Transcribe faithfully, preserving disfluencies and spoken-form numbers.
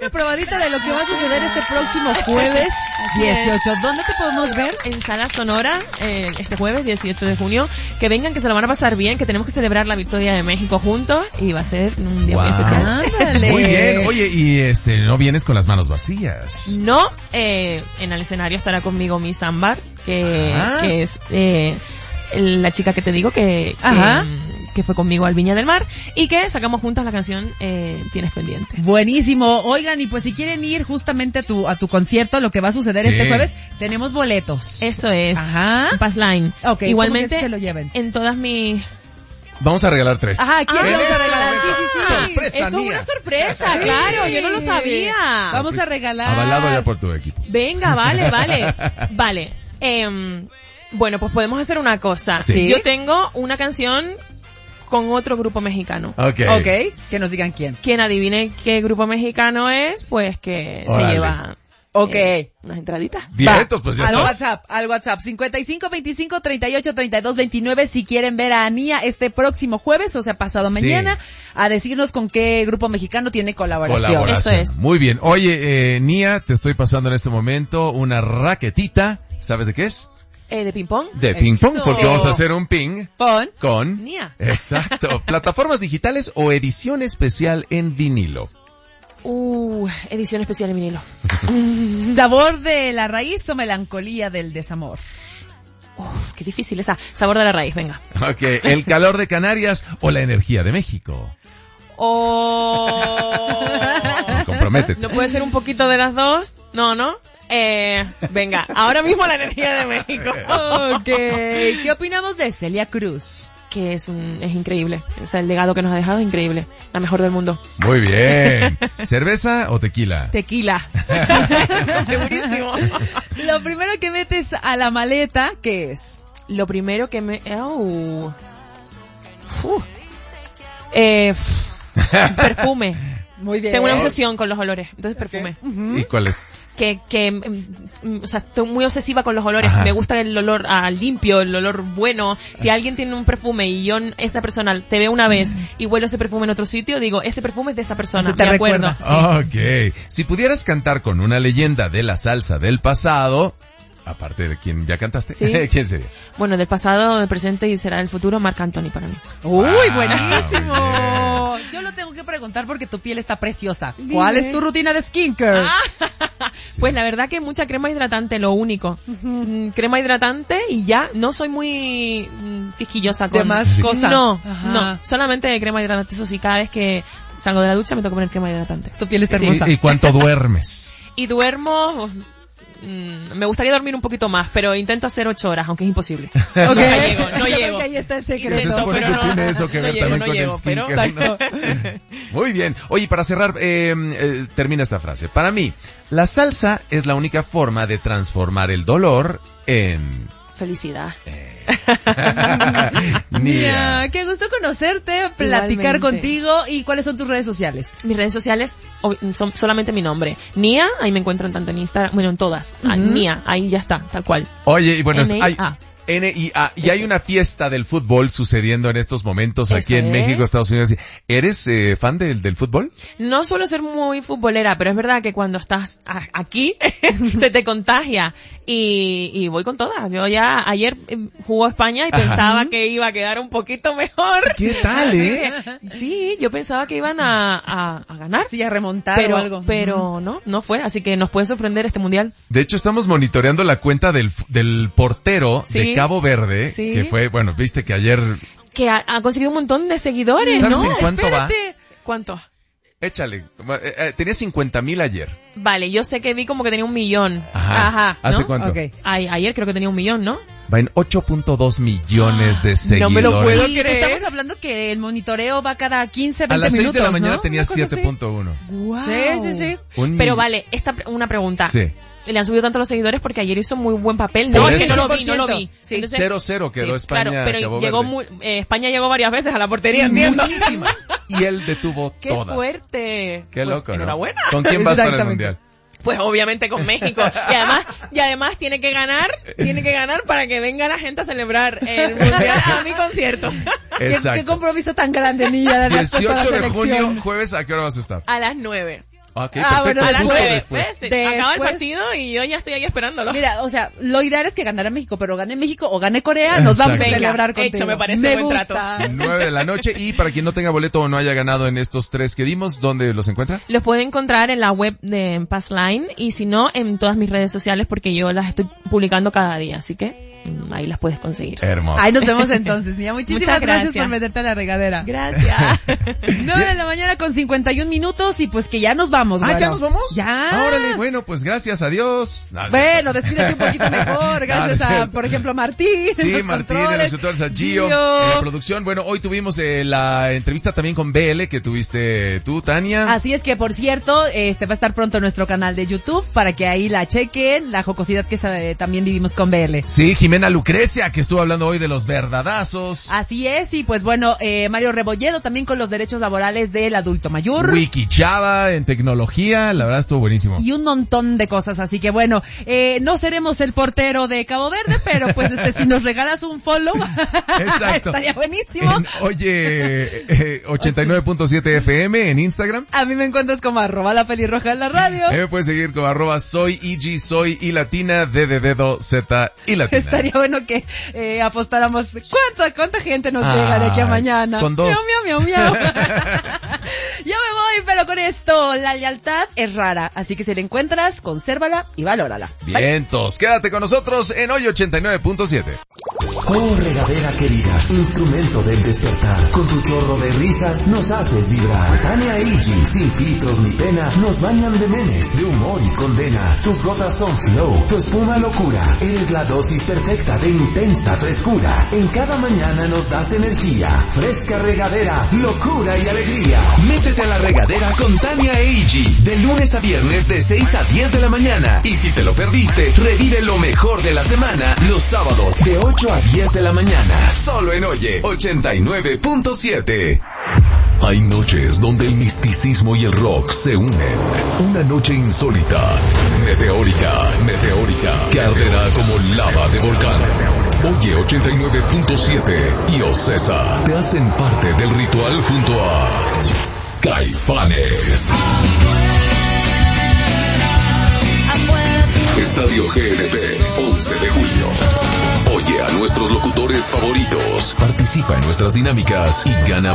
una probadita de lo que va a suceder este próximo jueves dieciocho. ¿Dónde te podemos ver? En Sala Sonora, eh, este jueves dieciocho de junio. Que vengan, que se lo van a pasar bien, que tenemos que celebrar la victoria de México juntos y va a ser un día wow. muy especial. Ándale. Muy bien. Oye, y este, no vienes con las manos vacías. No, eh, en el escenario estará conmigo Miss Ámbar, que, Ajá. que es eh, la chica que te digo que, Ajá. que, que fue conmigo al Viña del Mar y que sacamos juntas la canción eh, Tienes Pendiente. Buenísimo. Oigan, y pues si quieren ir justamente a tu a tu concierto, lo que va a suceder Sí. este jueves, tenemos boletos. Eso es. Ajá. Passline. Ok, Igualmente ¿cómo que se lo lleven? en todas mis... Vamos a regalar tres. Ajá, ¿quién Ah, vamos a eso. regalar? Sí, sí, sí. Sorpresa, Esto es Nia. una sorpresa, claro, yo no lo sabía. Vamos a regalar. Avalado ya por tu equipo. Venga, vale, vale. Vale. Eh, bueno, pues podemos hacer una cosa. Sí. Yo tengo una canción con otro grupo mexicano. Ok. Ok, que nos digan quién. Quien adivine qué grupo mexicano es, pues que Órale. se lleva Ok. eh, unas entraditas. Vientos, pues ya al estás. WhatsApp, al WhatsApp, cincuenta y cinco veinticinco treinta y ocho treinta y dos veintinueve si quieren ver a Nia este próximo jueves, o sea, pasado Sí. mañana, a decirnos con qué grupo mexicano tiene colaboración. Colaboración. Eso es. Muy bien. Oye, eh, Nia, te estoy pasando en este momento una raquetita. ¿Sabes de qué es? Eh, de ping pong. De ping pong, Eso. porque vamos a hacer un ping Pon. con... Nia. Exacto. Plataformas digitales o edición especial en vinilo. Uh, edición especial en vinilo. Sabor de la raíz o melancolía del desamor. Uf, qué difícil esa. Sabor de la raíz, venga. Ok. El calor de Canarias o la energía de México. Oh. Comprométete. ¿No puede ser un poquito de las dos? No, ¿no? Eh, venga, ahora mismo la energía de México. Ok. ¿Qué opinamos de Celia Cruz? Que es un, es increíble. O sea, el legado que nos ha dejado es increíble. La mejor del mundo. Muy bien. ¿Cerveza o tequila? Tequila. Segurísimo. Lo primero que metes a la maleta, ¿qué es? Lo primero que me... Oh. Uf. Eh, perfume. Muy bien. Tengo una obsesión con los olores. Entonces, perfume. ¿Y cuál es? Que, que, mm, o sea, estoy muy obsesiva con los olores. Ajá. Me gusta el olor a limpio, el olor bueno. Si alguien tiene un perfume y yo, esa persona, te veo una vez y huelo ese perfume en otro sitio, digo, ese perfume es de esa persona. Se te me acuerdo. recuerda. Sí. Ok. Si pudieras cantar con una leyenda de la salsa del pasado, aparte de quien ya cantaste, Sí. ¿quién sería? Bueno, del pasado, del presente y será del futuro, Marc Anthony para mí. Uy, Ah, buenísimo. muy Yo lo tengo que preguntar porque tu piel está preciosa. Dime. ¿Cuál es tu rutina de skincare? Pues la verdad que mucha crema hidratante, lo único. Mm, Crema hidratante y ya. No soy muy mm, quisquillosa con... De más cosas. No, Ajá. no. Solamente crema hidratante. Eso sí, cada vez que salgo de la ducha me tengo que poner crema hidratante. Tu piel está Sí. hermosa. ¿Y, y cuánto duermes? Y duermo... mm, me gustaría dormir un poquito más, pero intento hacer ocho horas, aunque es imposible. Ok. No llego, no Yo creo llego. que ahí está el Se secreto. supone pero que no, tiene eso que no ver llego, también no con llego, el pero- skincare, ¿no? Muy bien. Oye, para cerrar, eh, eh, termina esta frase. Para mí, la salsa es la única forma de transformar el dolor en... Felicidad. Nia. Mira, qué gusto conocerte, platicar Igualmente. contigo. ¿Y cuáles son tus redes sociales? Mis redes sociales ob- son solamente mi nombre. Nia, ahí me encuentran tanto en Instagram, bueno, en todas. Ah, Ujú. Nia, ahí ya está, tal cual. Oye, y bueno, N I A. hay... N I A. Y hay una fiesta del fútbol sucediendo en estos momentos aquí Eso en es. México, Estados Unidos. ¿Eres eh, fan del, del fútbol? No suelo ser muy futbolera, pero es verdad que cuando estás a- aquí se te contagia y, y voy con todas. Yo ya ayer eh, jugó España y Ajá. pensaba que iba a quedar un poquito mejor. ¿Qué tal, eh? Sí, yo pensaba que iban a, a, a ganar. Sí, a remontar Pero, o algo. pero no, no fue, así que nos puede sorprender este mundial. De hecho, estamos monitoreando la cuenta del, del portero Sí. de Cabo Verde, Sí. que fue, bueno, viste que ayer... Que ha, ha conseguido un montón de seguidores, ¿Sabes ¿no? en cuánto Espérate. ¿Cuánto? Échale. Eh, eh, tenía cincuenta mil ayer. Vale, yo sé que vi como que tenía un millón. Ajá. Ajá, ¿Hace ¿no? cuánto? Ok. Ay, ayer creo que tenía un millón, ¿no? Va en ocho punto dos millones de no seguidores. me lo puedo Y creer. estamos hablando que el monitoreo va cada quince, A veinte las seis minutos, de la mañana ¿no? tenía Una cosa así. siete punto uno. Wow. Sí, sí, sí. Un Pero mill- vale, esta pre- una pregunta. Sí. Le han subido tanto los seguidores porque ayer hizo muy buen papel. Por No, es que eso. no lo vi, no lo vi. cien por ciento. Sí. Entonces- cero cero quedó sí, España. Claro, pero Cabo llegó Verde. muy, eh, España llegó varias veces a la portería, entiendo. Muchísimas. Y él detuvo ¡Qué todas. fuerte! Qué Pues, loco, ¿no? enhorabuena. ¿Con quién vas para el Exactamente. mundial? Pues obviamente con México. Y además, y además tiene que ganar, tiene que ganar para que venga la gente a celebrar el mundial a mi concierto. ¿Qué, Exacto. qué compromiso tan grande, niña. de darle puesto a la dieciocho de selección. junio, jueves, ¿a qué hora vas a estar? A las nueve. Ok, Ah, perfecto. bueno, A las justo después- nueve, después. ¿ves? Acaba el Después- partido y yo ya estoy ahí esperándolo. Mira, o sea, lo ideal es que ganara México, pero gane México o gane Corea, nos vamos Exacto. a celebrar Venga, contigo. hecho, me parece buen gusta. trato. nueve de la noche. Y para quien no tenga boleto o no haya ganado en estos tres que dimos, ¿dónde los encuentra? Los puede encontrar en la web de Passline y si no, en todas mis redes sociales porque yo las estoy publicando cada día, así que mm, ahí las puedes conseguir. Hermoso. Ahí nos vemos entonces, Nia. Muchísimas Muchas gracias. gracias. por meterte a la regadera. Gracias. nueve de la mañana con cincuenta y un minutos y pues que ya nos vamos. Ah, güero. ¿ya nos vamos? Ya. Ah, órale, bueno, pues gracias, adiós. No, es Bueno, cierto. despídete un poquito mejor. Gracias No, es a, cierto. por ejemplo, a Martín. en Sí, los Martín, en controles. los controles, a Gio, Gio. en la producción. Bueno, hoy tuvimos eh, la entrevista también con B L que tuviste tú, Tania. Así es que, por cierto, este va a estar pronto en nuestro canal de YouTube para que ahí la chequen, la jocosidad que eh, también vivimos con B L. Sí, Jimena Lucrecia, que estuvo hablando hoy de los verdadazos. Así es, y pues bueno, eh, Mario Rebolledo también con los derechos laborales del adulto mayor. Wiki Chava en tecnología, la verdad estuvo buenísimo. Y un montón de cosas, así que bueno, eh, no seremos el portero de Cabo Verde, pero pues este si nos regalas un follow, Exacto. estaría buenísimo. En, oye, eh, ochenta y nueve punto siete F M en Instagram. A mí me encuentras como arroba la pelirroja en la radio. Eh, me puedes seguir como arroba soy I G, soy y latina, D de dedo, Z y latina. Estaría bueno que eh, apostáramos cuánta cuánta gente nos Ay, llega de aquí a mañana. con dos. Miau, miau, miau, miau. Yo me voy, pero con esto, la lealtad es rara, así que si la encuentras, consérvala y valórala. Bye. Vientos, quédate con nosotros en Hoy ochenta y nueve punto siete. Oh, regadera querida, instrumento del despertar. Con tu chorro de risas nos haces vibrar. Tania e Iggy, sin filtros ni pena, nos bañan de memes, de humor y condena. Tus gotas son flow, tu espuma locura. Eres la dosis perfecta de intensa frescura. En cada mañana nos das energía. Fresca regadera, locura y alegría. Métete a la regadera con Tania e Iggy, de lunes a viernes de seis a diez de la mañana. Y si te lo perdiste, revive lo mejor de la semana los sábados de ocho a diez de la mañana. Solo en Oye ochenta y nueve punto siete. Hay noches donde el misticismo y el rock se unen. Una noche insólita, meteórica, meteórica, que arderá como lava de volcán. Oye ochenta y nueve punto siete y Ocesa te hacen parte del ritual junto a Caifanes. Estadio G N P, once de julio. Oye a nuestros locutores favoritos. Participa en nuestras dinámicas y gana